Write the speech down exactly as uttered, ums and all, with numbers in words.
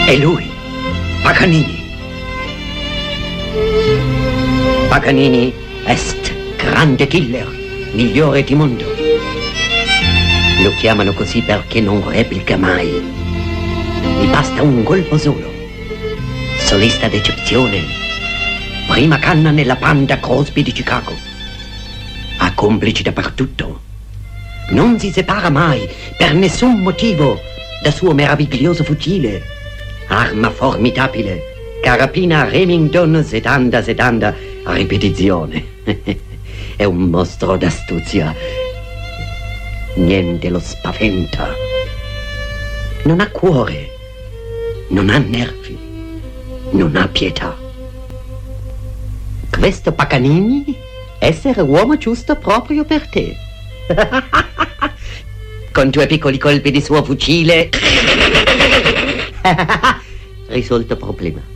È lui, Paganini. Paganini est grande killer, migliore di mondo. Lo chiamano così perché non replica mai. Gli basta un colpo solo. Solista d'eccezione. Prima canna nella banda Crosby di Chicago. Ha complici dappertutto. Non si separa mai, per nessun motivo, dal suo meraviglioso fucile. Arma formidabile. Carabina Remington settanta settanta a ripetizione. È un mostro d'astuzia. Niente lo spaventa. Non ha cuore, non ha nervi, non ha pietà. Questo Paganini essere uomo giusto proprio per te. Con due piccoli colpi di suo fucile risolto il problema.